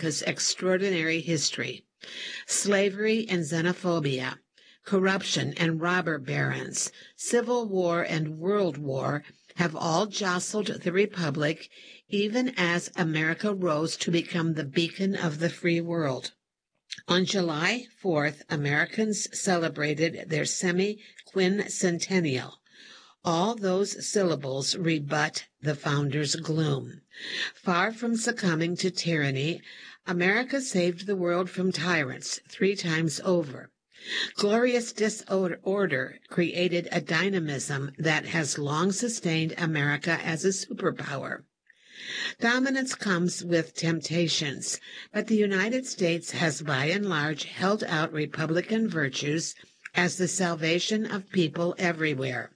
America's extraordinary history. Slavery and xenophobia, corruption and robber barons, civil war and world war have all jostled the republic, even as America rose to become the beacon of the free world. On July 4th, Americans celebrated their semi-quincentennial. All those syllables rebut the founders' gloom. Far from succumbing to tyranny, America saved the world from tyrants 3 times over. Glorious disorder created a dynamism that has long sustained America as a superpower. Dominance comes with temptations, but the United States has by and large held out Republican virtues as the salvation of people everywhere.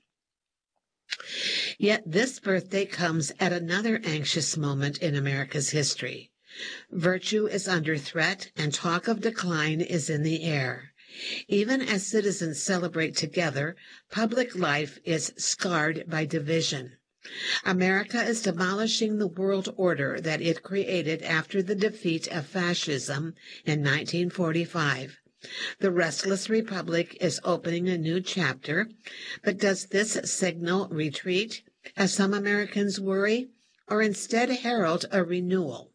Yet this birthday comes at another anxious moment in America's history. Virtue is under threat and talk of decline is in the air. Even as citizens celebrate together, public life is scarred by division. America is demolishing the world order that it created after the defeat of fascism in 1945. The restless republic is opening a new chapter, but does this signal retreat, as some Americans worry, or instead herald a renewal?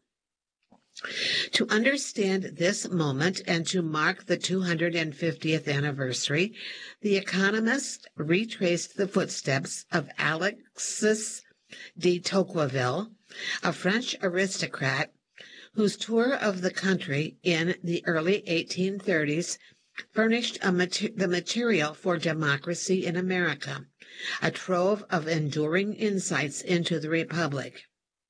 To understand this moment and to mark the 250th anniversary, The Economist retraced the footsteps of Alexis de Tocqueville, a French aristocrat whose tour of the country in the early 1830s furnished the material for democracy in America, a trove of enduring insights into the Republic.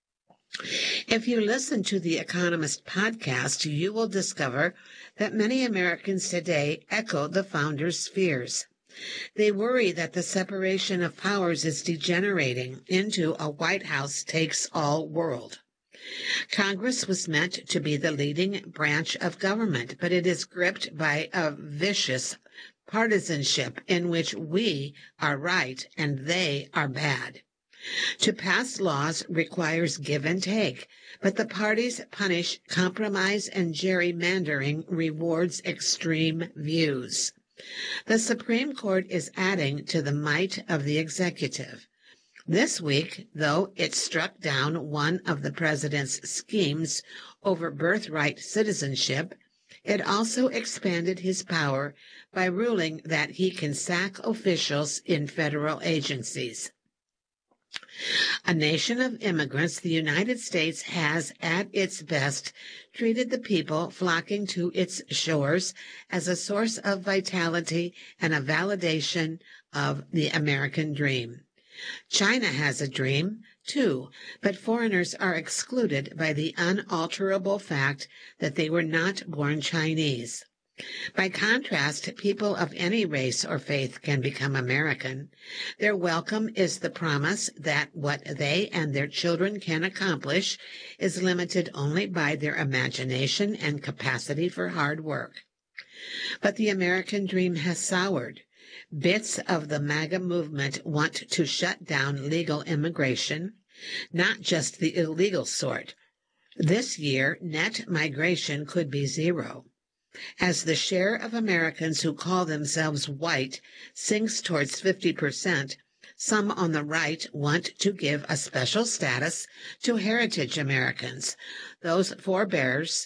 If you listen to the Economist podcast, you will discover that many Americans today echo the founders' fears. They worry that the separation of powers is degenerating into a White House takes all world. Congress was meant to be the leading branch of government, but it is gripped by a vicious partisanship in which we are right and they are bad. To pass laws requires give and take, but the parties punish compromise and gerrymandering rewards extreme views. The Supreme Court is adding to the might of the executive. This week, though it struck down one of the president's schemes over birthright citizenship, it also expanded his power by ruling that he can sack officials in federal agencies. A nation of immigrants, the United States has, at its best, treated the people flocking to its shores as a source of vitality and a validation of the American dream. China has a dream, too, but foreigners are excluded by the unalterable fact that they were not born Chinese. By contrast, people of any race or faith can become American. Their welcome is the promise that what they and their children can accomplish is limited only by their imagination and capacity for hard work. But the American dream has soured. Bits of the MAGA movement want to shut down legal immigration, not just the illegal sort. This year, net migration could be 0. As the share of Americans who call themselves white sinks towards 50%, some on the right want to give a special status to heritage Americans, those forebears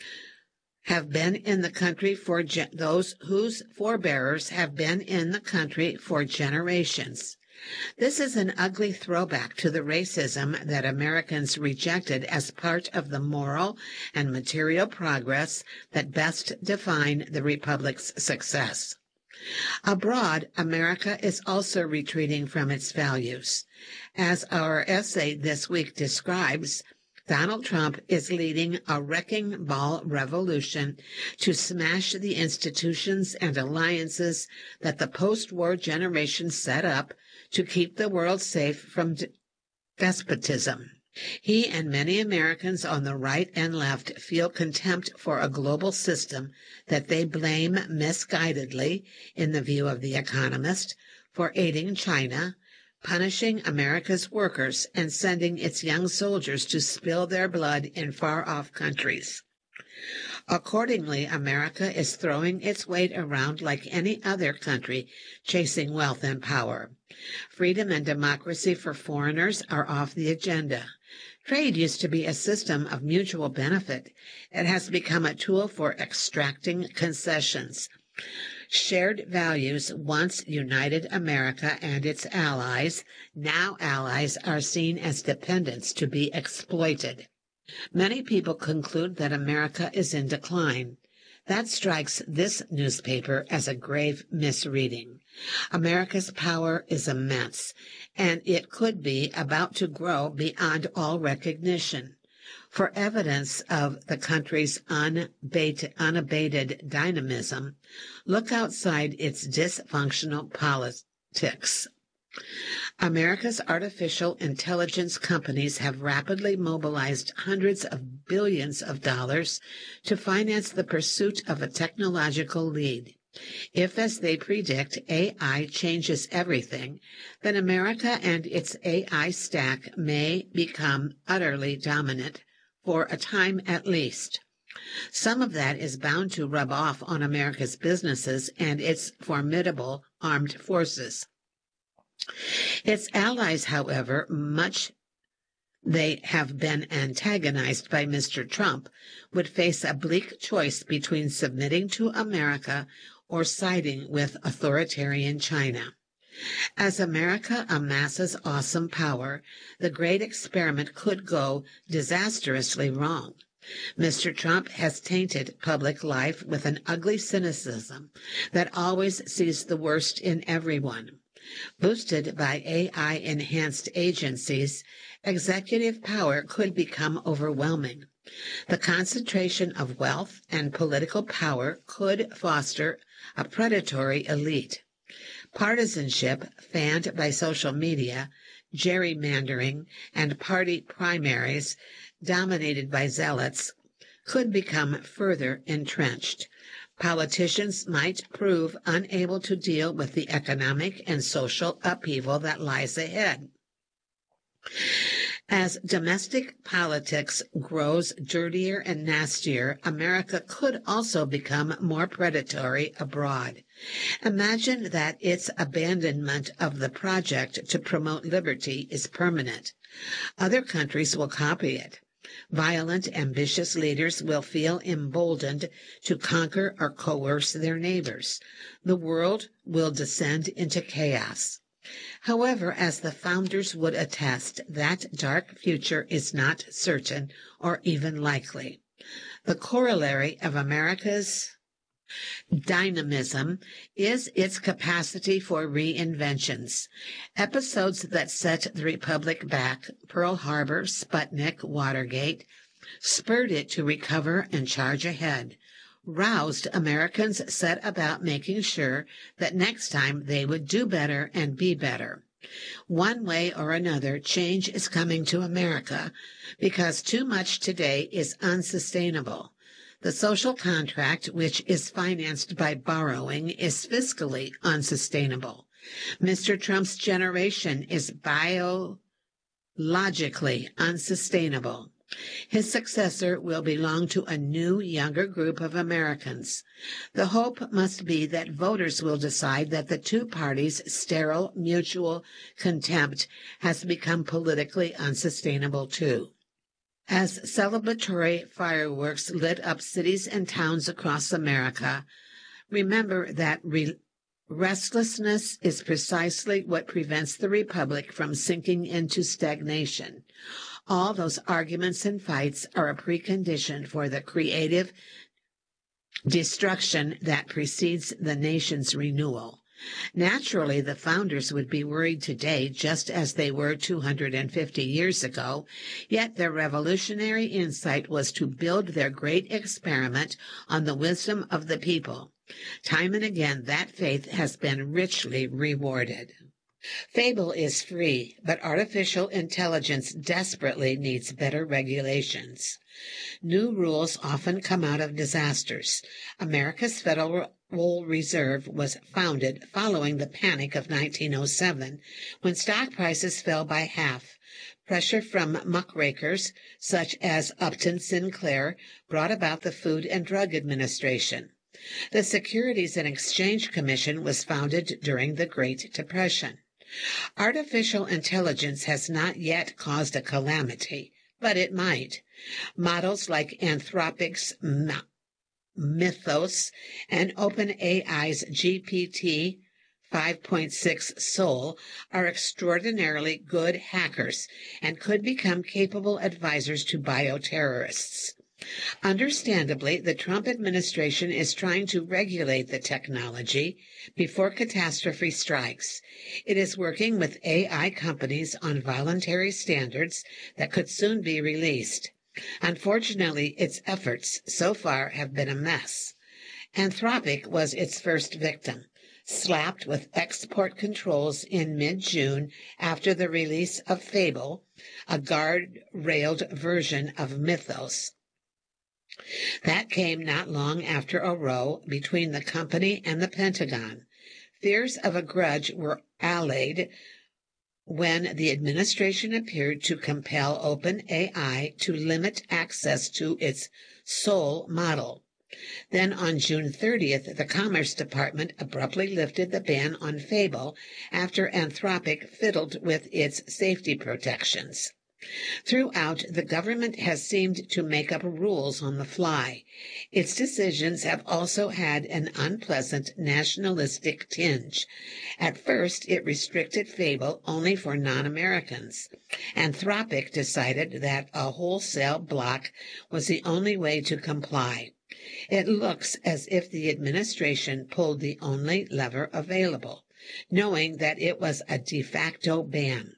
have been in the country for those whose forebearers have been in the country for generations. This is an ugly throwback to the racism that Americans rejected as part of the moral and material progress that best define the Republic's success. Abroad, America is also retreating from its values. As our essay this week describes, Donald Trump is leading a wrecking ball revolution to smash the institutions and alliances that the post-war generation set up to keep the world safe from despotism. He and many Americans on the right and left feel contempt for a global system that they blame misguidedly, in the view of The Economist, for aiding China, punishing America's workers, and sending its young soldiers to spill their blood in far-off countries. Accordingly, America is throwing its weight around like any other country chasing wealth and power. Freedom and democracy for foreigners are off the agenda. Trade used to be a system of mutual benefit. It has become a tool for extracting concessions. Shared values once united America and its allies. Now allies are seen as dependents to be exploited. Many people conclude that America is in decline. That strikes this newspaper as a grave misreading. America's power is immense, and it could be about to grow beyond all recognition. For evidence of the country's unabated dynamism, look outside its dysfunctional politics. America's artificial intelligence companies have rapidly mobilized hundreds of billions of dollars to finance the pursuit of a technological lead. If, as they predict, AI changes everything, then America and its AI stack may become utterly dominant, for a time at least. Some of that is bound to rub off on America's businesses and its formidable armed forces. Its allies, however much they have been antagonized by Mr. Trump, would face a bleak choice between submitting to America or siding with authoritarian China. As America amasses awesome power, the great experiment could go disastrously wrong. Mr. Trump has tainted public life with an ugly cynicism that always sees the worst in everyone. Boosted by AI-enhanced agencies, executive power could become overwhelming. The concentration of wealth and political power could foster a predatory elite. Partisanship, fanned by social media, gerrymandering, and party primaries dominated by zealots, could become further entrenched. Politicians might prove unable to deal with the economic and social upheaval that lies ahead. As domestic politics grows dirtier and nastier, America could also become more predatory abroad. Imagine that its abandonment of the project to promote liberty is permanent. Other countries will copy it. Violent, ambitious leaders will feel emboldened to conquer or coerce their neighbors. The world will descend into chaos. However, as the founders would attest, that dark future is not certain or even likely. The corollary of America's dynamism is its capacity for reinventions. Episodes that set the Republic back, Pearl Harbor, Sputnik, Watergate, spurred it to recover and charge ahead. Roused Americans set about making sure that next time they would do better and be better. One way or another, change is coming to America because too much today is unsustainable. The social contract, which is financed by borrowing, is fiscally unsustainable. Mr. Trump's generation is biologically unsustainable. His successor will belong to a new, younger group of Americans. The hope must be that voters will decide that the two parties' sterile mutual contempt has become politically unsustainable too. As celebratory fireworks lit up cities and towns across America, remember that restlessness is precisely what prevents the Republic from sinking into stagnation. All those arguments and fights are a precondition for the creative destruction that precedes the nation's renewal. Naturally, the founders would be worried today just as they were 250 years ago, yet their revolutionary insight was to build their great experiment on the wisdom of the people. Time and again, that faith has been richly rewarded. Fable is free, but artificial intelligence desperately needs better regulations. New rules often come out of disasters. America's Federal Reserve was founded following the panic of 1907, when stock prices fell by half. Pressure from muckrakers such as Upton Sinclair brought about the Food and Drug Administration. The Securities and Exchange Commission was founded during the Great Depression. Artificial intelligence has not yet caused a calamity, but it might. Models like Anthropic's Mythos and OpenAI's GPT 5.6 Soul are extraordinarily good hackers and could become capable advisors to bioterrorists. Understandably, the Trump administration is trying to regulate the technology before catastrophe strikes. It is working with AI companies on voluntary standards that could soon be released. Unfortunately, its efforts so far have been a mess. Anthropic was its first victim, slapped with export controls in mid-June after the release of Fable, a guard-railed version of Mythos. That came not long after a row between the company and the Pentagon. Fears of a grudge were allayed when the administration appeared to compel OpenAI to limit access to its Soul model. Then on June 30th, the Commerce Department abruptly lifted the ban on Fable after Anthropic fiddled with its safety protections. Throughout, the government has seemed to make up rules on the fly. Its decisions have also had an unpleasant nationalistic tinge. At first, it restricted Fable only for non-Americans. Anthropic decided that a wholesale block was the only way to comply. It looks as if the administration pulled the only lever available, knowing that it was a de facto ban.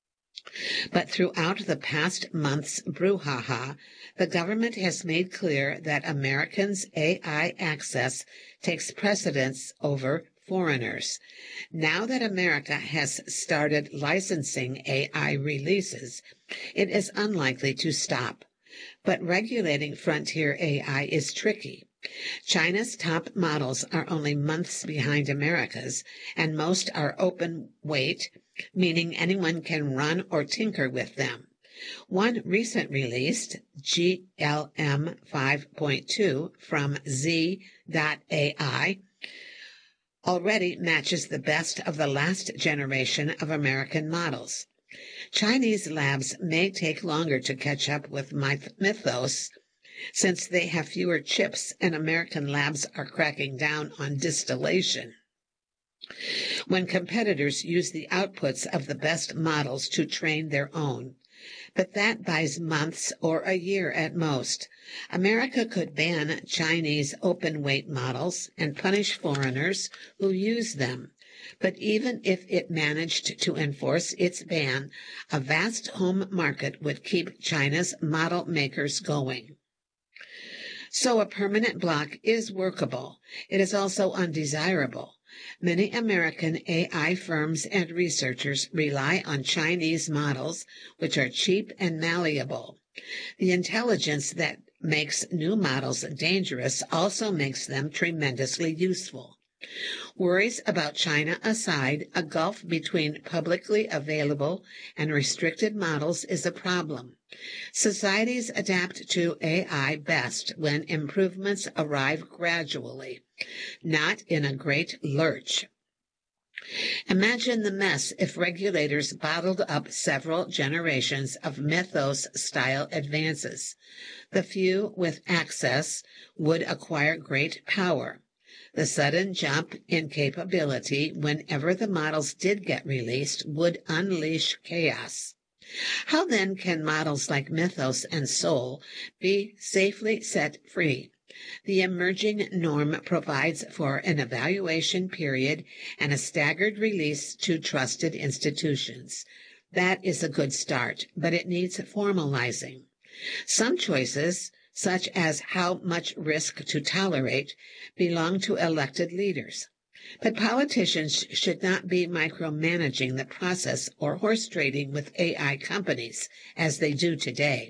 But throughout the past month's brouhaha, the government has made clear that Americans' AI access takes precedence over foreigners. Now that America has started licensing AI releases, it is unlikely to stop. But regulating frontier AI is tricky. China's top models are only months behind America's, and most are open weight, meaning anyone can run or tinker with them. One recent release, GLM 5.2 from Z.AI, already matches the best of the last generation of American models. Chinese labs may take longer to catch up with Mythos, since they have fewer chips and American labs are cracking down on distillation. When competitors use the outputs of the best models to train their own. But that buys months or a year at most. America could ban Chinese open-weight models and punish foreigners who use them. But even if it managed to enforce its ban, a vast home market would keep China's model makers going. So a permanent block is workable. It is also undesirable. Many American AI firms and researchers rely on Chinese models, which are cheap and malleable. The intelligence that makes new models dangerous also makes them tremendously useful. Worries about China aside, a gulf between publicly available and restricted models is a problem. Societies adapt to AI best when improvements arrive gradually, not in a great lurch. Imagine the mess if regulators bottled up several generations of Mythos-style advances. The few with access would acquire great power. The sudden jump in capability whenever the models did get released would unleash chaos. How then can models like Mythos and Soul be safely set free? The emerging norm provides for an evaluation period and a staggered release to trusted institutions. That is a good start, but it needs formalizing. Some choices, such as how much risk to tolerate, belong to elected leaders. But politicians should not be micromanaging the process or horse trading with AI companies, as they do today.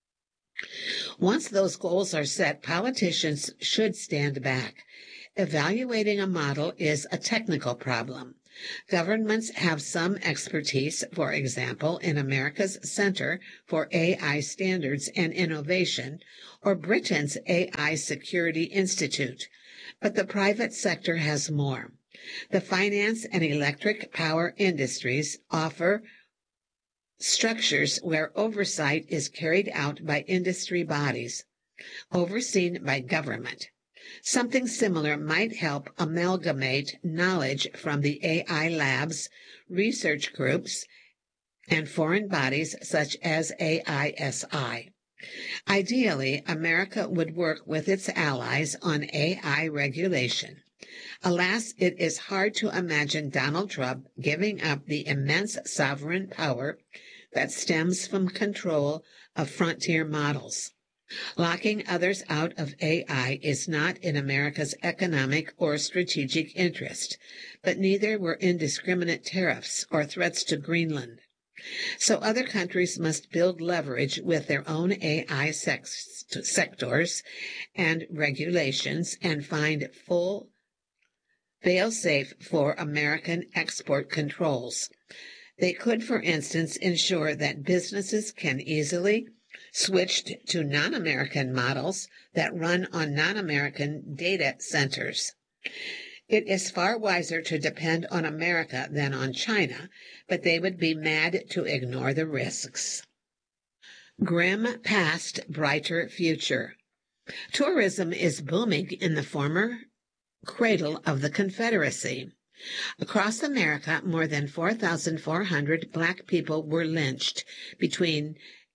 Once those goals are set, politicians should stand back. Evaluating a model is a technical problem. Governments have some expertise, for example, in America's Center for AI Standards and Innovation, or Britain's AI Security Institute, but the private sector has more. The finance and electric power industries offer structures where oversight is carried out by industry bodies, overseen by government. Something similar might help amalgamate knowledge from the AI labs, research groups, and foreign bodies such as AISI. Ideally, America would work with its allies on AI regulation. Alas, it is hard to imagine Donald Trump giving up the immense sovereign power that stems from control of frontier models. Locking others out of AI is not in America's economic or strategic interest, but neither were indiscriminate tariffs or threats to Greenland. So other countries must build leverage with their own AI sectors and regulations and find full fail-safe for American export controls. They could, for instance, ensure that businesses can easily switch to non-American models that run on non-American data centers. It is far wiser to depend on America than on China, but they would be mad to ignore the risks. Grim past, brighter future. Tourism is booming in the former cradle of the Confederacy. Across America, more than 4,400 Black people were lynched between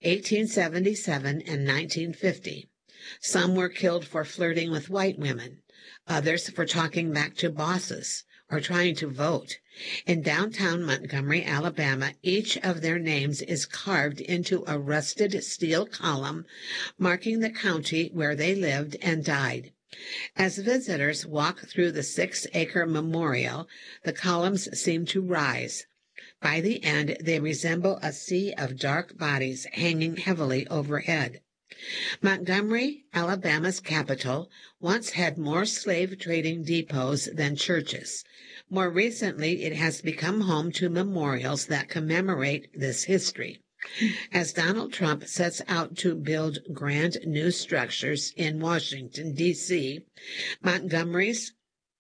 1877 and 1950. Some were killed for flirting with white women, others for talking back to bosses or trying to vote. In downtown Montgomery, Alabama, each of their names is carved into a rusted steel column marking the county where they lived and died. As visitors walk through the 6-acre memorial, the columns seem to rise. By the end, they resemble a sea of dark bodies hanging heavily overhead. Montgomery, Alabama's capital, once had more slave trading depots than churches. More recently, it has become home to memorials that commemorate this history. As Donald Trump sets out to build grand new structures in Washington, D.C., Montgomery's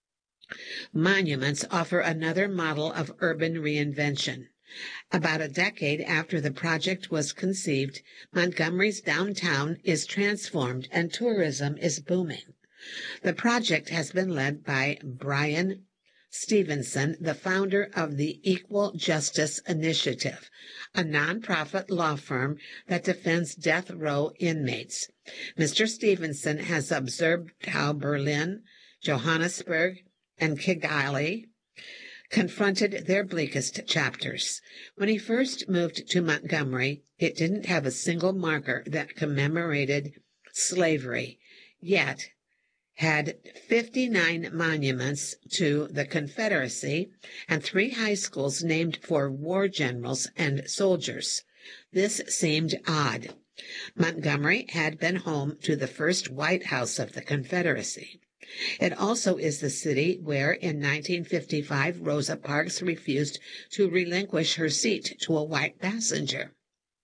monuments offer another model of urban reinvention. About a decade after the project was conceived, Montgomery's downtown is transformed and tourism is booming. The project has been led by Bryan Stevenson, the founder of the Equal Justice Initiative, a nonprofit law firm that defends death row inmates. Mr. Stevenson has observed how Berlin, Johannesburg, and Kigali confronted their bleakest chapters. When he first moved to Montgomery, it didn't have a single marker that commemorated slavery, yet had 59 monuments to the Confederacy and 3 high schools named for war generals and soldiers. This seemed odd. Montgomery had been home to the first White House of the Confederacy. It also is the city where, in 1955, Rosa Parks refused to relinquish her seat to a white passenger,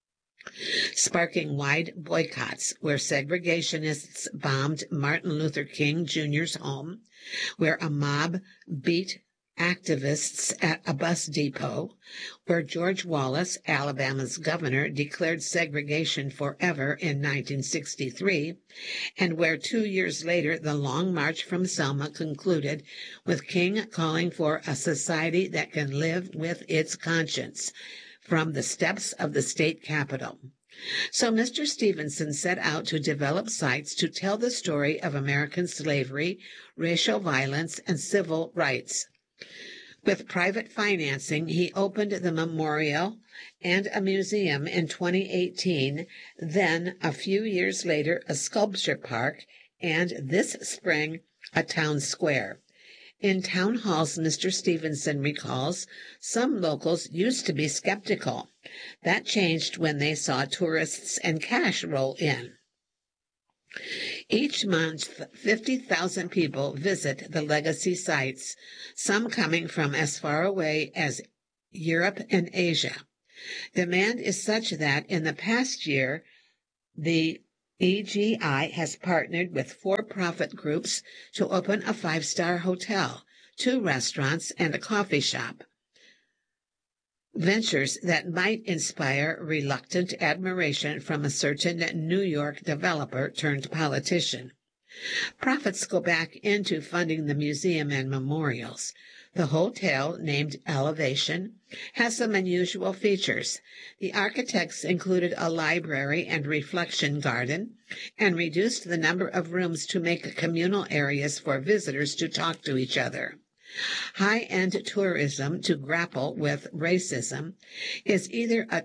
sparking wide boycotts, where segregationists bombed Martin Luther King Jr.'s home, where a mob beat activists at a bus depot, where George Wallace, Alabama's governor, declared segregation forever in 1963, and where 2 years later the Long March from Selma concluded with King calling for a society that can live with its conscience from the steps of the state capitol. So Mr. Stevenson set out to develop sites to tell the story of American slavery, racial violence, and civil rights. With private financing, he opened the memorial and a museum in 2018, then a few years later a sculpture park, and this spring a town square. In town halls, Mr. Stevenson recalls, some locals used to be skeptical. That changed when they saw tourists and cash roll in. Each month, 50,000 people visit the legacy sites, some coming from as far away as Europe and Asia. Demand is such that in the past year, the EGI has partnered with for-profit groups to open a 5-star hotel, 2 restaurants, and a coffee shop. Ventures that might inspire reluctant admiration from a certain New York developer turned politician. Profits go back into funding the museum and memorials. The hotel, named Elevation, has some unusual features. The architects included a library and reflection garden and reduced the number of rooms to make communal areas for visitors to talk to each other. High-end tourism to grapple with racism is either a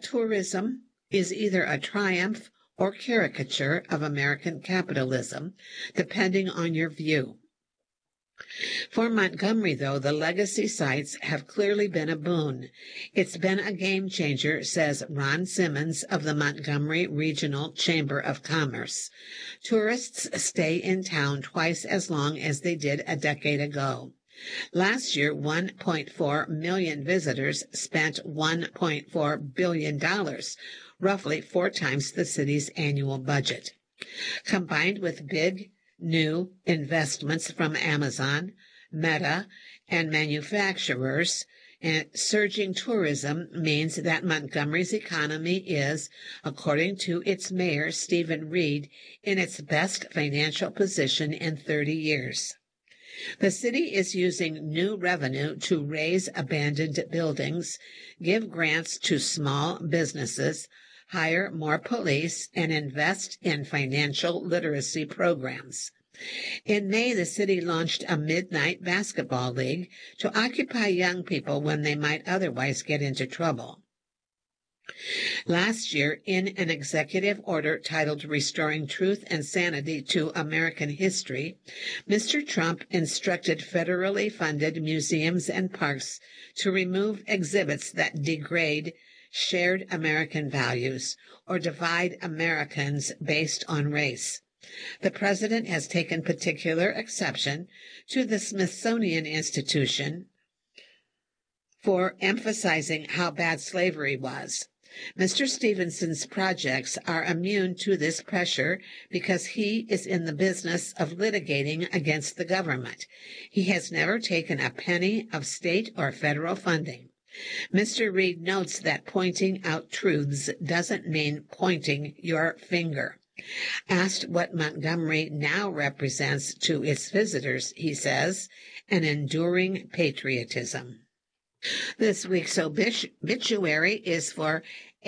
triumph or caricature of American capitalism, depending on your view. For Montgomery, though, the legacy sites have clearly been a boon. It's been a game changer, says Ron Simmons of the Montgomery Regional Chamber of Commerce. Tourists stay in town twice as long as they did a decade ago. Last year, 1.4 million visitors spent $1.4 billion, roughly 4 times the city's annual budget. Combined with big new investments from Amazon, Meta, and manufacturers, and surging tourism means that Montgomery's economy is, according to its mayor, Stephen Reed, in its best financial position in 30 years. The city is using new revenue to raise abandoned buildings, give grants to small businesses, hire more police, and invest in financial literacy programs. In May, the city launched a midnight basketball league to occupy young people when they might otherwise get into trouble. Last year, in an executive order titled Restoring Truth and Sanity to American History, Mr. Trump instructed federally funded museums and parks to remove exhibits that degrade shared American values or divide Americans based on race. The president has taken particular exception to the Smithsonian Institution for emphasizing how bad slavery was. Mr. Stevenson's projects are immune to this pressure because he is in the business of litigating against the government. He has never taken a penny of state or federal funding. Mr. Reed notes that pointing out truths doesn't mean pointing your finger. Asked what Montgomery now represents to its visitors, he says, an enduring patriotism. This week's obituary is for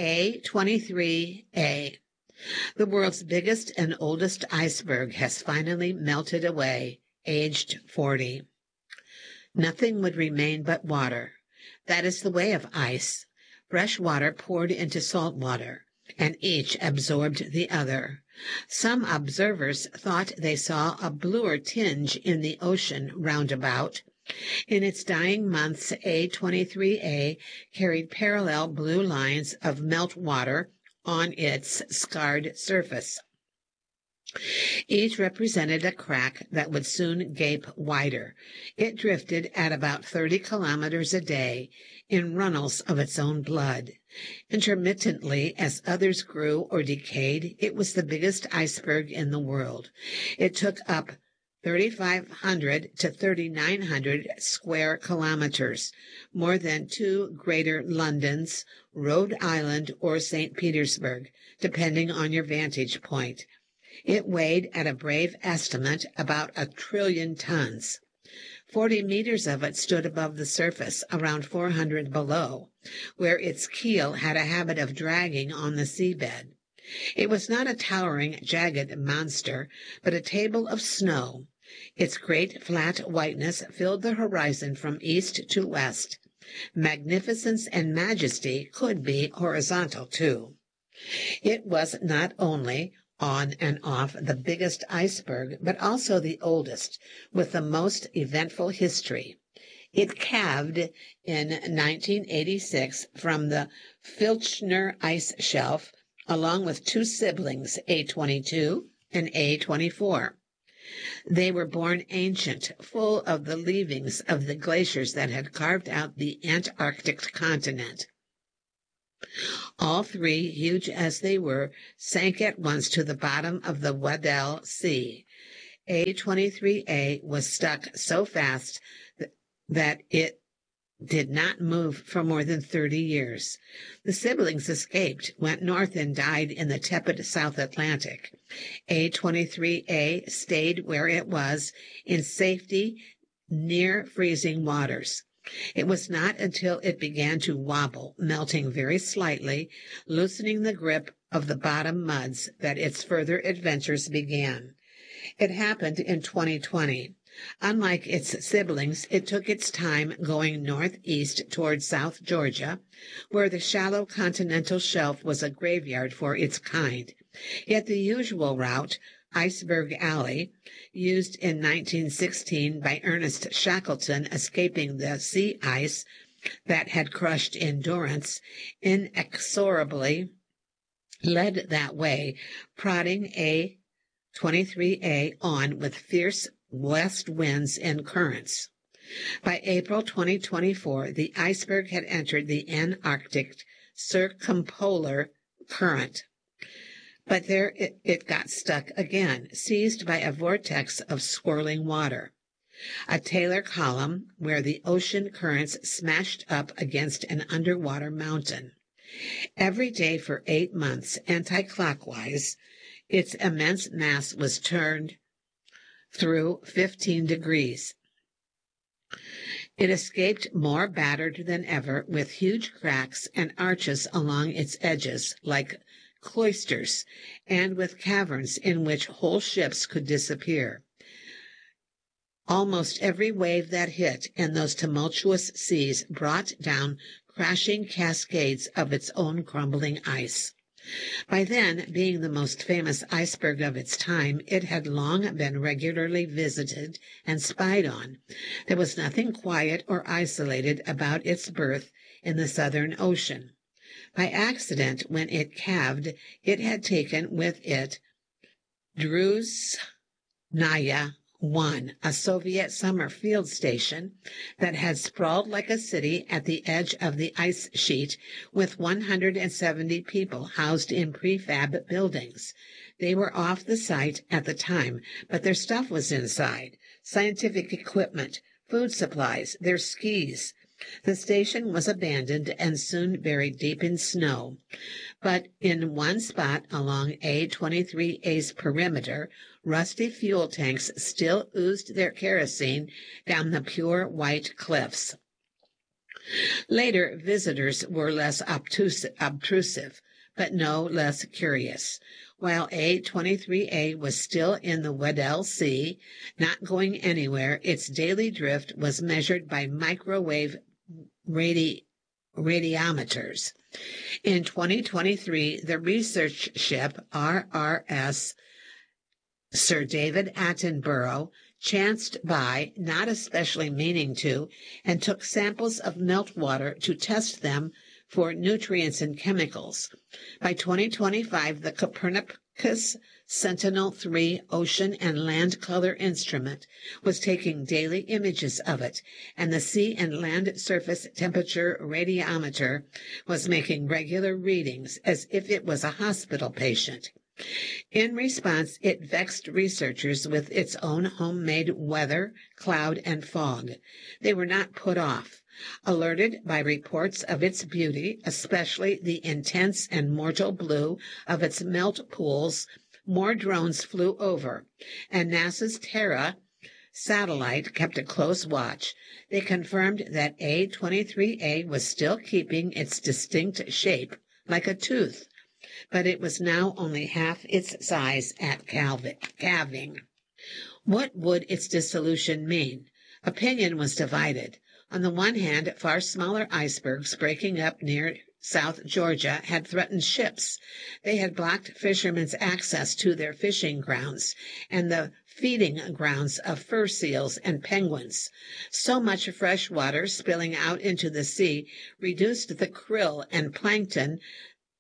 A23A. The world's biggest and oldest iceberg has finally melted away, aged 40. Nothing would remain but water. That is the way of ice. Fresh water poured into salt water, and each absorbed the other. Some observers thought they saw a bluer tinge in the ocean roundabout. In its dying months, A23A carried parallel blue lines of meltwater on its scarred surface. Each represented a crack that would soon gape wider. It drifted at about 30 kilometers a day in runnels of its own blood. Intermittently, as others grew or decayed, it was the biggest iceberg in the world. It took up 3,500 to 3,900 square kilometers, more than 2 greater Londons, Rhode Island, or St. Petersburg, depending on your vantage point. It weighed, at a brave estimate, about 1 trillion tons. 40 meters of it stood above the surface, around 400 below, where its keel had a habit of dragging on the seabed. It was not a towering, jagged monster, but a table of snow. Its great flat whiteness filled the horizon from east to west. Magnificence and majesty could be horizontal, too. It was not only on and off the biggest iceberg, but also the oldest, with the most eventful history. It calved in 1986 from the Filchner ice shelf, along with 2 siblings, A22 and A24. They were born ancient, full of the leavings of the glaciers that had carved out the Antarctic continent. All three, huge as they were, sank at once to the bottom of the Weddell Sea. A23A was stuck so fast that it did not move for more than 30 years. The siblings escaped, went north, and died in the tepid South Atlantic. A23A stayed where it was, in safety, near freezing waters. It was not until it began to wobble, melting very slightly, loosening the grip of the bottom muds, that its further adventures began. It happened in 2020. Unlike its siblings, it took its time going northeast toward South Georgia, where the shallow continental shelf was a graveyard for its kind. Yet the usual route, Iceberg Alley, used in 1916 by Ernest Shackleton escaping the sea ice that had crushed Endurance, inexorably led that way, prodding A23A on with fierce west winds and currents. By April 2024, the iceberg had entered the Antarctic circumpolar current. But there it got stuck again, seized by a vortex of swirling water. A Taylor column where the ocean currents smashed up against an underwater mountain. Every day for 8 months, anti-clockwise, its immense mass was turned through 15 degrees. It escaped more battered than ever, with huge cracks and arches along its edges, like cloisters, and with caverns in which whole ships could disappear. Almost every wave that hit in those tumultuous seas brought down crashing cascades of its own crumbling ice. By then, being the most famous iceberg of its time, it had long been regularly visited and spied on. There was nothing quiet or isolated about its birth in the Southern Ocean. By accident, when it calved, it had taken with it Druzhnaya 1, a Soviet summer field station that had sprawled like a city at the edge of the ice sheet, with 170 people housed in prefab buildings. They were off the site at the time, but their stuff was inside: scientific equipment, food supplies, their skis. The station was abandoned and soon buried deep in snow. But in one spot along A23A's perimeter, rusty fuel tanks still oozed their kerosene down the pure white cliffs. Later, visitors were less obtrusive, but no less curious. While A23A was still in the Weddell Sea, not going anywhere, its daily drift was measured by microwave radiometers. In 2023, the research ship RRS Sir David Attenborough chanced by, not especially meaning to, and took samples of meltwater to test them for nutrients and chemicals. By 2025, the Copernicus Sentinel-3 ocean and land color instrument was taking daily images of it, and the sea and land surface temperature radiometer was making regular readings as if it was a hospital patient. In response, it vexed researchers with its own homemade weather, cloud, and fog. They were not put off. Alerted by reports of its beauty, especially the intense and mortal blue of its melt pools, more drones flew over, and NASA's Terra satellite kept a close watch. They confirmed that A23A was still keeping its distinct shape, like a tooth, but it was now only half its size at calving. What would its dissolution mean? Opinion was divided. On the one hand, far smaller icebergs breaking up near South Georgia had threatened ships. They had blocked fishermen's access to their fishing grounds and the feeding grounds of fur seals and penguins. So much fresh water spilling out into the sea reduced the krill and plankton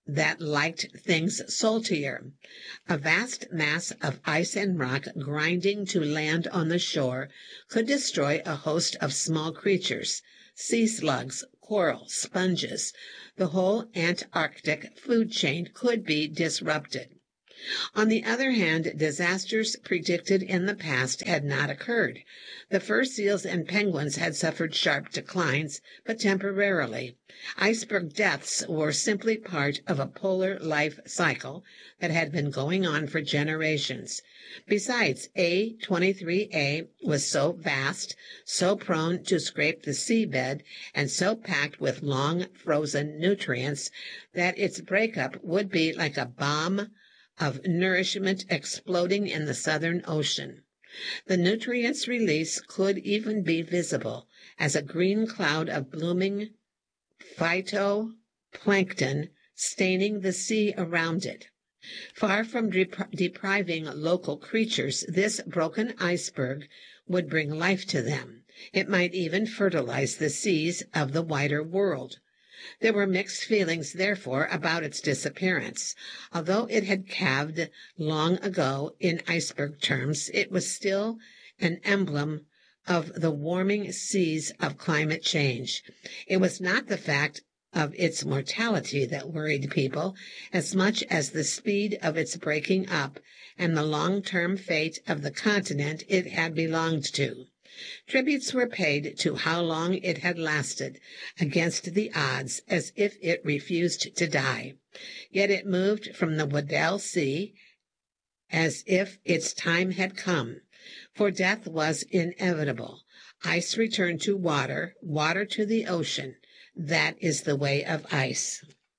that liked things saltier. A vast mass of ice and rock grinding to land on the shore could destroy a host of small creatures, sea slugs, coral, sponges. The whole Antarctic food chain could be disrupted. On the other hand, disasters predicted in the past had not occurred. The fur seals and penguins had suffered sharp declines, but temporarily. Iceberg deaths were simply part of a polar life cycle that had been going on for generations. Besides, A23A was so vast, so prone to scrape the seabed, and so packed with long frozen nutrients that its breakup would be like a bomb of nourishment exploding in the Southern Ocean. The nutrients released could even be visible as a green cloud of blooming phytoplankton staining the sea around it. Far from depriving local creatures, this broken iceberg would bring life to them. It might even fertilize the seas of the wider world. There were mixed feelings, therefore, about its disappearance. Although it had calved long ago in iceberg terms, it was still an emblem of the warming seas of climate change. It was not the fact of its mortality that worried people as much as the speed of its breaking up and the long-term fate of the continent it had belonged to. Tributes were paid to how long it had lasted against the odds, as if it refused to die. Yet it moved from the Weddell Sea as if its time had come, for death was inevitable. Ice returned to water, water to the ocean. That is the way of ice.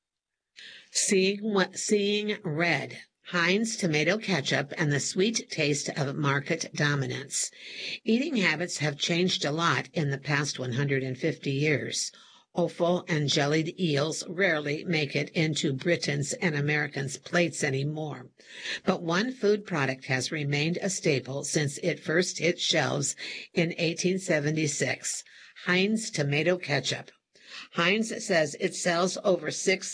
Seeing red. Heinz tomato ketchup and the sweet taste of market dominance. Eating habits have changed a lot in the past 150 years. Offal and jellied eels rarely make it into Britons' and Americans' plates anymore. But one food product has remained a staple since it first hit shelves in 1876, Heinz tomato ketchup. Heinz says it sells over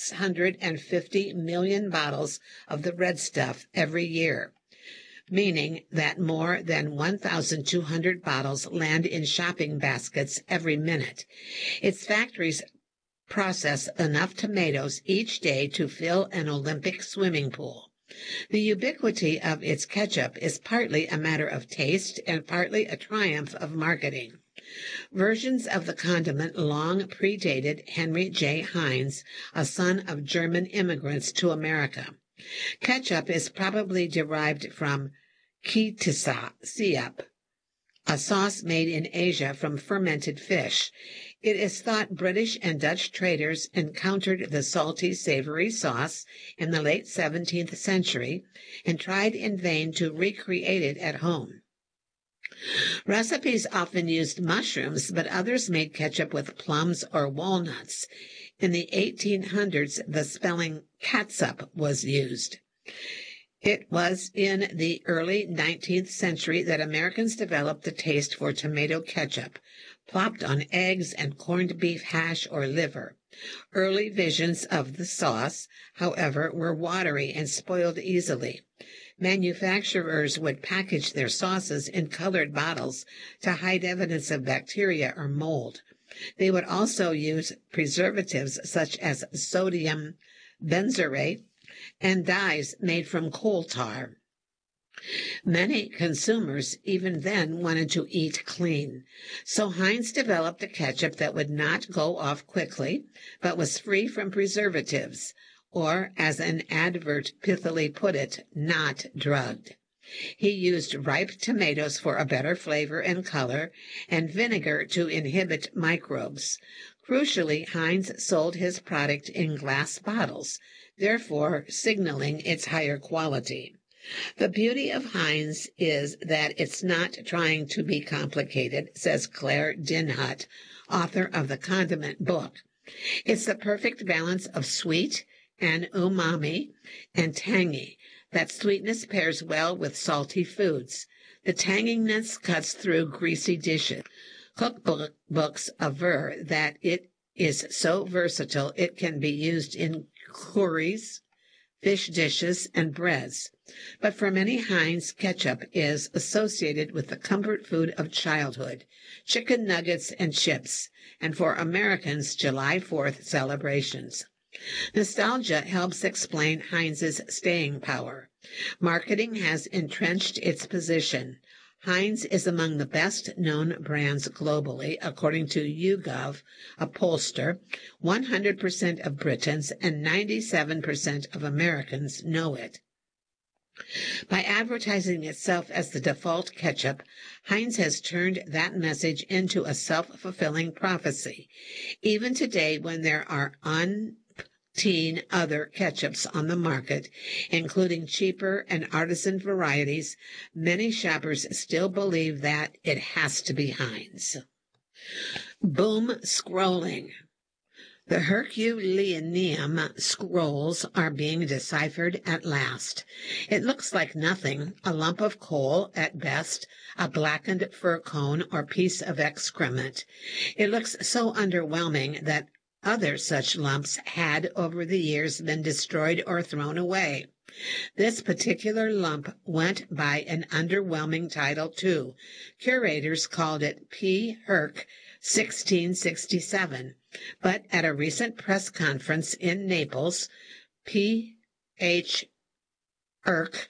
650 million bottles of the red stuff every year, meaning that more than 1,200 bottles land in shopping baskets every minute. Its factories process enough tomatoes each day to fill an Olympic swimming pool. The ubiquity of its ketchup is partly a matter of taste and partly a triumph of marketing. Versions of the condiment long predated Henry J. Heinz, a son of German immigrants to America. Ketchup is probably derived from ketchup, a sauce made in Asia from fermented fish. It is thought British and Dutch traders encountered the salty, savory sauce in the late 17th century and tried in vain to recreate it at home. Recipes often used mushrooms, but others made ketchup with plums or walnuts. In the 1800s, the spelling catsup was used. It was in the early 19th century that Americans developed the taste for tomato ketchup, plopped on eggs and corned beef hash or liver. Early visions of the sauce, however, were watery and spoiled easily. Manufacturers would package their sauces in colored bottles to hide evidence of bacteria or mold. They would also use preservatives such as sodium benzoate and dyes made from coal tar. Many consumers even then wanted to eat clean, so Heinz developed a ketchup that would not go off quickly, but was free from preservatives, or, as an advert pithily put it, not drugged. He used ripe tomatoes for a better flavor and color, and vinegar to inhibit microbes. Crucially, Heinz sold his product in glass bottles, therefore signaling its higher quality. The beauty of Heinz is that it's not trying to be complicated, says Claire Dinhut, author of the Condiment Book. It's the perfect balance of sweet and umami and tangy. That sweetness pairs well with salty foods. The tanginess cuts through greasy dishes. Cookbooks aver that it is so versatile it can be used in curries, fish dishes, and breads. But for many, Heinz ketchup is associated with the comfort food of childhood, chicken nuggets and chips, and for Americans, July 4th celebrations. Nostalgia helps explain Heinz's staying power. Marketing has entrenched its position. Heinz is among the best-known brands globally, according to YouGov, a pollster. 100% of Britons and 97% of Americans know it. By advertising itself as the default ketchup, Heinz has turned that message into a self-fulfilling prophecy. Even today, when there are other ketchups on the market, including cheaper and artisan varieties, many shoppers still believe that it has to be Heinz. Boom scrolling. The Herculaneum scrolls are being deciphered at last. It looks like nothing, a lump of coal at best, a blackened fir cone or piece of excrement. It looks so underwhelming that other such lumps had over the years been destroyed or thrown away. This particular lump went by an underwhelming title too. Curators called it P. Herc 1667, but at a recent press conference in Naples, P. H. Herc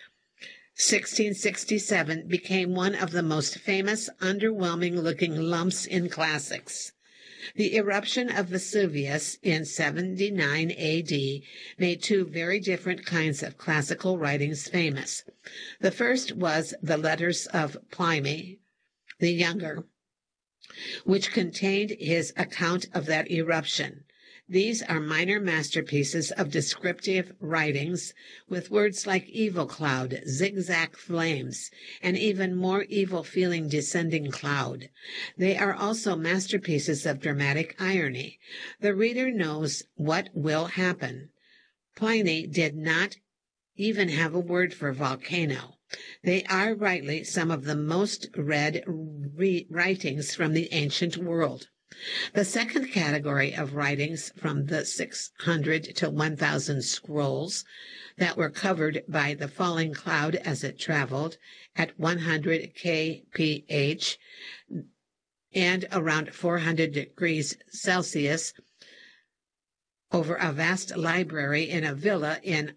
1667 became one of the most famous underwhelming-looking lumps in classics. The eruption of Vesuvius in 79 A.D. made two very different kinds of classical writings famous. The first was the Letters of Pliny the Younger, which contained his account of that eruption. These are minor masterpieces of descriptive writings with words like evil cloud, zigzag flames, and even more evil-feeling descending cloud. They are also masterpieces of dramatic irony. The reader knows what will happen. Pliny did not even have a word for volcano. They are rightly some of the most read writings from the ancient world. The second category of writings from the 600 to 1,000 scrolls that were covered by the falling cloud as it traveled at 100 kph and around 400 degrees Celsius over a vast library in a villa in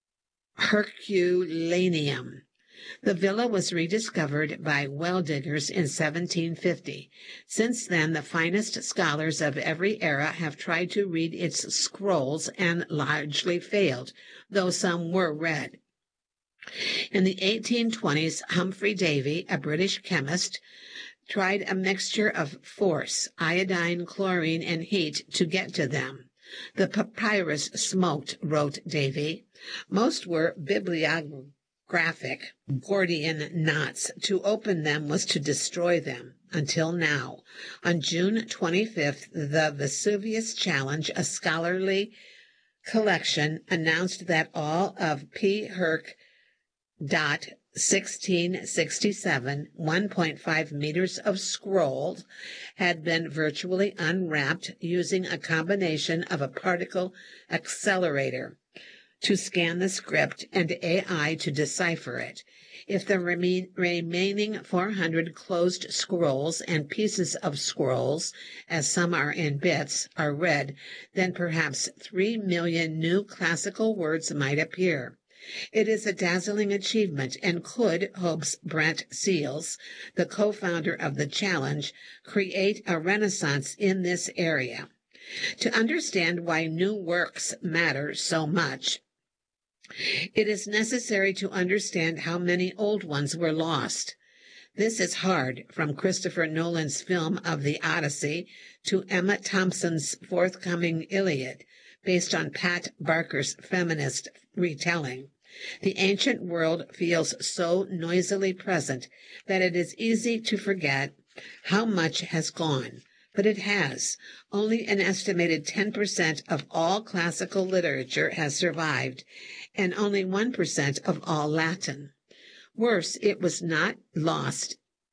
Herculaneum. The villa was rediscovered by well diggers in 1750. Since then, the finest scholars of every era have tried to read its scrolls and largely failed, though some were read. In the 1820s, Humphrey Davy, a British chemist, tried a mixture of force, iodine, chlorine, and heat to get to them. The papyrus smoked, wrote Davy. Most were bibliographic Gordian knots. To open them was to destroy them. Until now. On June 25th, the Vesuvius Challenge, a scholarly collection, announced that all of P. Herc. 1667, 1.5 meters of scrolls had been virtually unwrapped using a combination of a particle accelerator to scan the script and AI to decipher it. If the remaining 400 closed scrolls and pieces of scrolls, as some are in bits, are read, then perhaps 3 million new classical words might appear. It is a dazzling achievement, and could, hopes Brent Seals, the co-founder of the challenge, create a renaissance in this area. To understand why new works matter so much, it is necessary to understand how many old ones were lost. This is hard, from Christopher Nolan's film of the Odyssey to Emma Thompson's forthcoming Iliad, based on Pat Barker's feminist retelling. The ancient world feels so noisily present that it is easy to forget how much has gone. But it has. Only an estimated 10% of all classical literature has survived, and only 1% of all Latin. Worse, it was not lost.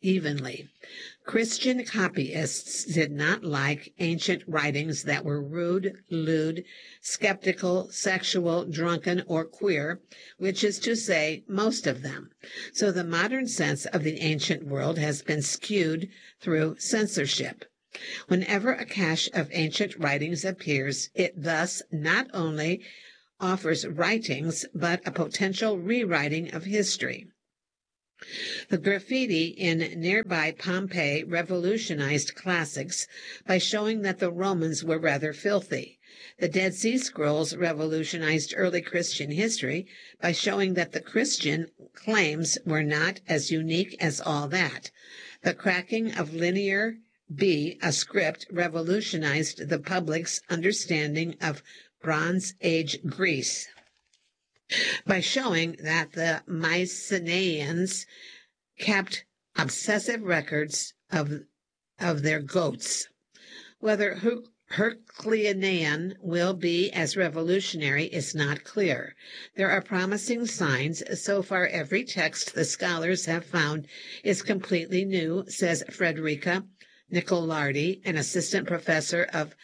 evenly. Christian copyists did not like ancient writings that were rude, lewd, skeptical, sexual, drunken, or queer, which is to say, most of them. So the modern sense of the ancient world has been skewed through censorship. Whenever a cache of ancient writings appears, it thus not only offers writings, but a potential rewriting of history. The graffiti in nearby Pompeii revolutionized classics by showing that the Romans were rather filthy. The Dead Sea Scrolls revolutionized early Christian history by showing that the Christian claims were not as unique as all that. The cracking of Linear B, a script, revolutionized the public's understanding of Bronze Age Greece by showing that the Mycenaeans kept obsessive records of their goats. Whether Herculaneum will be as revolutionary is not clear. There are promising signs. So far, every text the scholars have found is completely new, says Frederica Nicolardi, an assistant professor of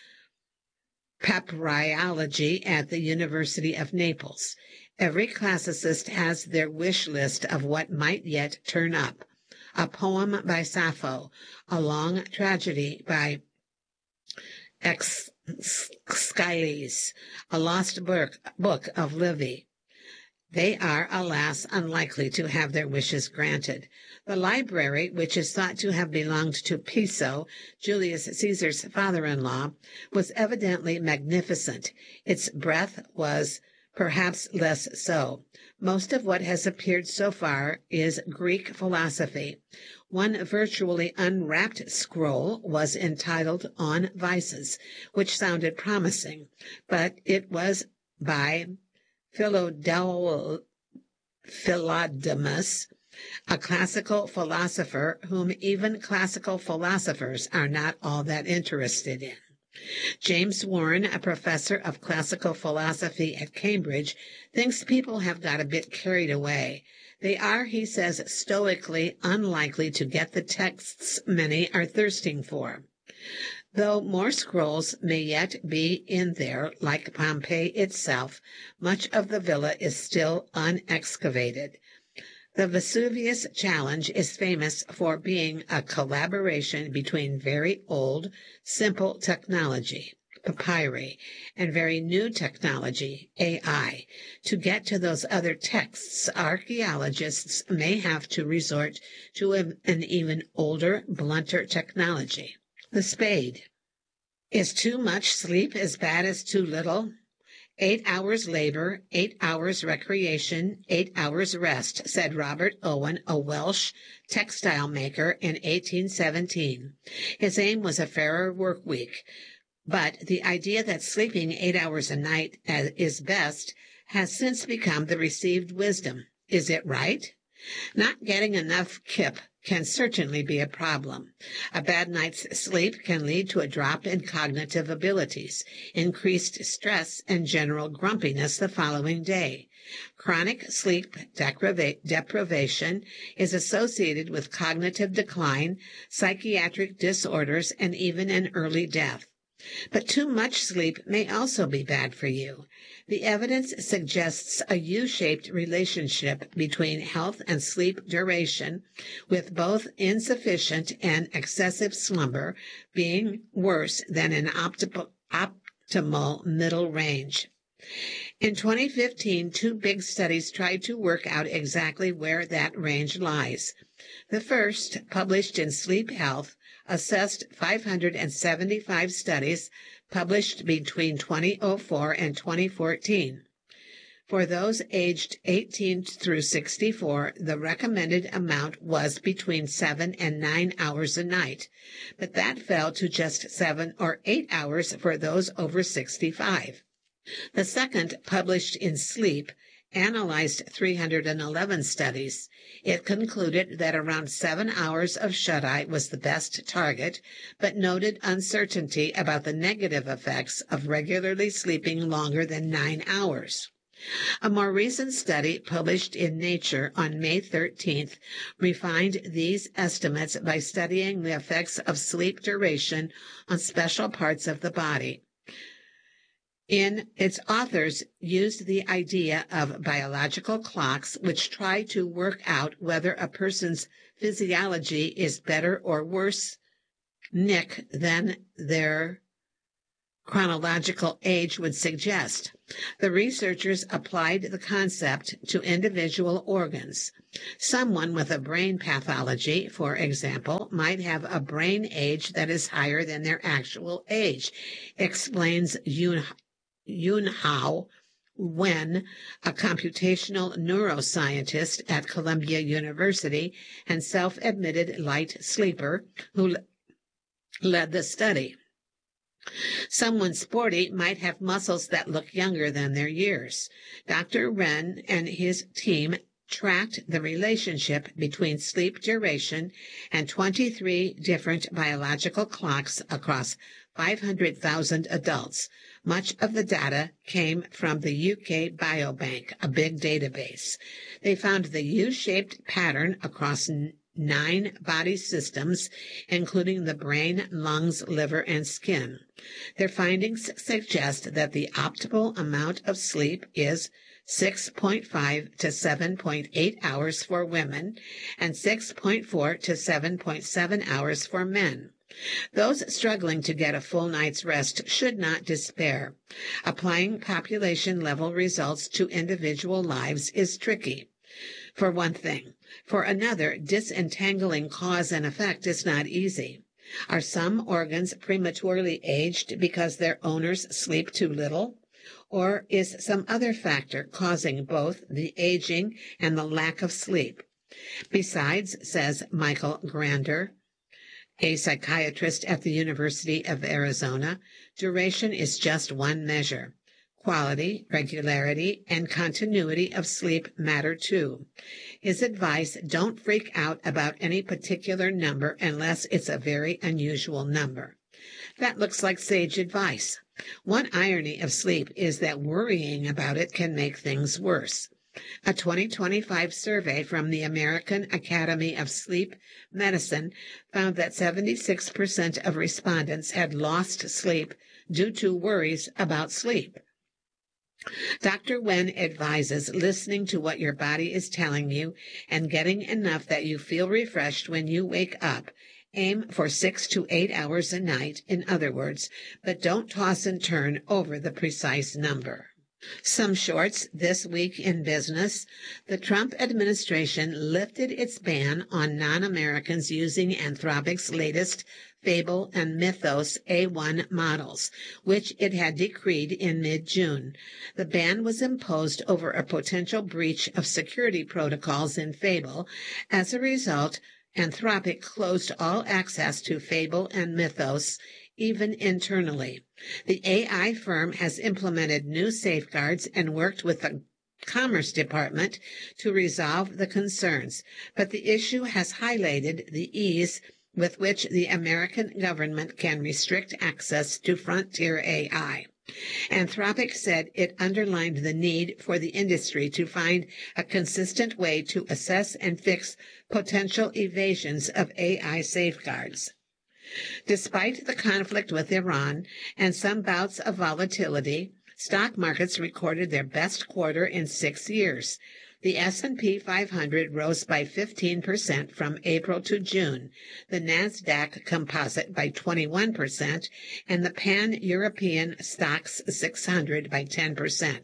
papyrology at the University of Naples. Every classicist has their wish list of what might yet turn up. A poem by Sappho, a long tragedy by Aeschylus, a lost book of Livy. They are, alas, unlikely to have their wishes granted. The library, which is thought to have belonged to Piso, Julius Caesar's father-in-law, was evidently magnificent. Its breadth was perhaps less so. Most of what has appeared so far is Greek philosophy. One virtually unwrapped scroll was entitled On Vices, which sounded promising, but it was by Philodemus, a classical philosopher whom even classical philosophers are not all that interested in. James Warren, a professor of classical philosophy at Cambridge, thinks people have got a bit carried away. They are, he says, stoically unlikely to get the texts many are thirsting for. Though more scrolls may yet be in there, like Pompeii itself, much of the villa is still unexcavated. The Vesuvius Challenge is famous for being a collaboration between very old, simple technology, papyri, and very new technology, AI. To get to those other texts, archaeologists may have to resort to an even older, blunter technology. The spade. Is too much sleep as bad as too little? 8 hours labor, 8 hours recreation, 8 hours rest, said Robert Owen, a Welsh textile maker, in 1817. His aim was a fairer work week, but the idea that sleeping 8 hours a night is best has since become the received wisdom. Is it right? Not getting enough kip can certainly be a problem. A bad night's sleep can lead to a drop in cognitive abilities, increased stress, and general grumpiness the following day. Chronic sleep deprivation is associated with cognitive decline, psychiatric disorders, and even an early death. But too much sleep may also be bad for you. The evidence suggests a U-shaped relationship between health and sleep duration, with both insufficient and excessive slumber being worse than an optimal middle range. In 2015, 2 big studies tried to work out exactly where that range lies. The first, published in Sleep Health, assessed 575 studies published between 2004 and 2014. For those aged 18 through 64, the recommended amount was between 7 and 9 hours a night, but that fell to just 7 or 8 hours for those over 65. The second, published in Sleep, analyzed 311 studies. It concluded that around 7 hours of shut-eye was the best target, but noted uncertainty about the negative effects of regularly sleeping longer than 9 hours. A more recent study published in Nature on May 13th refined these estimates by studying the effects of sleep duration on special parts of the body. Its authors used the idea of biological clocks which try to work out whether a person's physiology is better or worse nick than their chronological age would suggest. The researchers applied the concept to individual organs. Someone with a brain pathology, for example, might have a brain age that is higher than their actual age, explains Yunhao Wen, a computational neuroscientist at Columbia University and self-admitted light sleeper who led the study. Someone sporty might have muscles that look younger than their years. Dr. Ren and his team tracked the relationship between sleep duration and 23 different biological clocks across 500,000 adults. Much of the data came from the UK Biobank, a big database. They found the U-shaped pattern across 9 body systems, including the brain, lungs, liver, and skin. Their findings suggest that the optimal amount of sleep is 6.5 to 7.8 hours for women and 6.4 to 7.7 hours for men. Those struggling to get a full night's rest should not despair. Applying population-level results to individual lives is tricky, for one thing. For another, disentangling cause and effect is not easy. Are some organs prematurely aged because their owners sleep too little? Or is some other factor causing both the aging and the lack of sleep? Besides, says Michael Grander, a psychiatrist at the University of Arizona, duration is just one measure. Quality, regularity, and continuity of sleep matter too. His advice, don't freak out about any particular number unless it's a very unusual number. That looks like sage advice. One irony of sleep is that worrying about it can make things worse. A 2025 survey from the American Academy of Sleep Medicine found that 76% of respondents had lost sleep due to worries about sleep. Dr. Wen advises listening to what your body is telling you and getting enough that you feel refreshed when you wake up. Aim for 6 to 8 hours a night, in other words, but don't toss and turn over the precise number. Some shorts this week in business. The Trump administration lifted its ban on non-Americans using Anthropic's latest Fable and Mythos A1 models, which it had decreed in mid-June. The ban was imposed over a potential breach of security protocols in Fable. As a result, Anthropic closed all access to Fable and Mythos, even internally. The AI firm has implemented new safeguards and worked with the Commerce Department to resolve the concerns, but the issue has highlighted the ease with which the American government can restrict access to frontier AI. Anthropic said it underlined the need for the industry to find a consistent way to assess and fix potential evasions of AI safeguards. Despite the conflict with Iran and some bouts of volatility, stock markets recorded their best quarter in 6 years. The S&P 500 rose by 15% from April to June, the Nasdaq Composite by 21%, and the Pan-European Stocks 600 by 10%.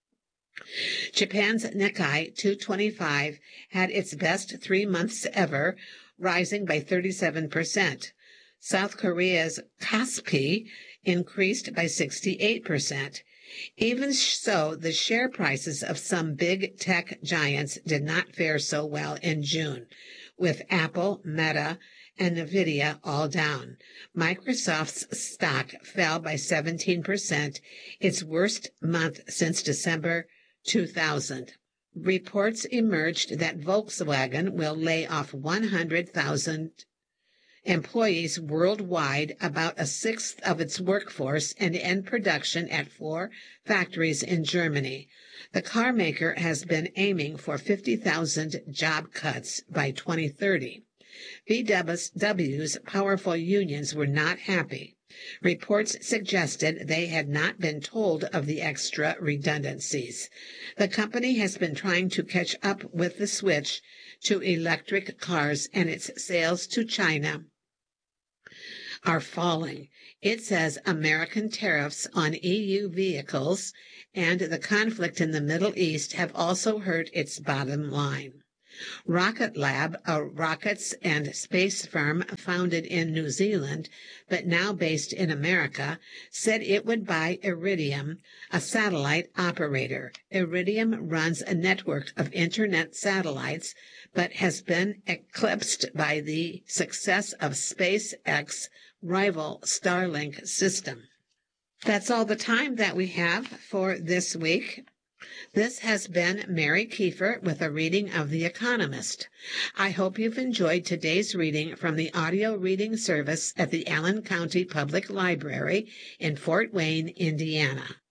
Japan's Nikkei 225 had its best 3 months ever, rising by 37%. South Korea's Kospi increased by 68%. Even so, the share prices of some big tech giants did not fare so well in June, with Apple, Meta, and Nvidia all down. Microsoft's stock fell by 17%, its worst month since December 2000. Reports emerged that Volkswagen will lay off 100,000 employees worldwide, about a sixth of its workforce, and end production at 4 factories in Germany. The car maker has been aiming for 50,000 job cuts by 2030. VW's powerful unions were not happy. Reports suggested they had not been told of the extra redundancies. The company has been trying to catch up with the switch to electric cars, and its sales to China are falling. It says American tariffs on EU vehicles and the conflict in the Middle East have also hurt its bottom line. Rocket Lab, a rockets and space firm founded in New Zealand but now based in America, said it would buy Iridium, a satellite operator. Iridium runs a network of internet satellites but has been eclipsed by the success of SpaceX rival Starlink system. That's all the time that we have for this week. This has been Mary Kiefer with a reading of The Economist. I hope you've enjoyed today's reading from the audio reading service at the Allen County Public Library in Fort Wayne, Indiana.